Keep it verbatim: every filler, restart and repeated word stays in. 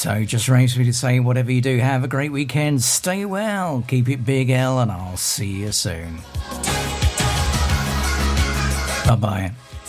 So just remains for me to say, whatever you do, have a great weekend, stay well, keep it big L, and I'll see you soon. Bye-bye.